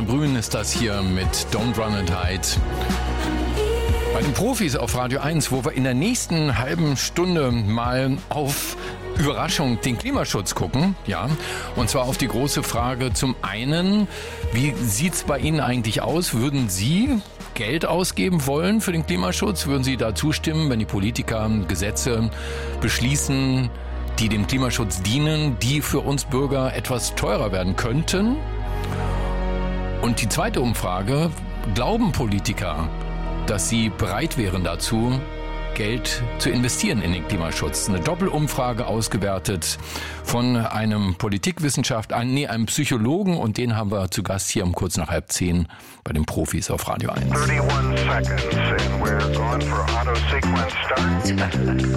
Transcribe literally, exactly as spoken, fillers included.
Grün ist das hier mit Don't Run and Hide. Bei den Profis auf Radio eins, wo wir in der nächsten halben Stunde mal auf Überraschung den Klimaschutz gucken, ja, und zwar auf die große Frage zum einen, wie sieht's bei Ihnen eigentlich aus? Würden Sie Geld ausgeben wollen für den Klimaschutz? Würden Sie da zustimmen, wenn die Politiker Gesetze beschließen, die dem Klimaschutz dienen, die für uns Bürger etwas teurer werden könnten? Und die zweite Umfrage, glauben Politiker, dass sie bereit wären dazu, Geld zu investieren in den Klimaschutz? Eine Doppelumfrage ausgewertet von einem Politikwissenschaftler, nee, einem Psychologen, und den haben wir zu Gast hier um kurz nach halb zehn bei den Profis auf Radio eins. thirty-one seconds and we're going for auto sequence start.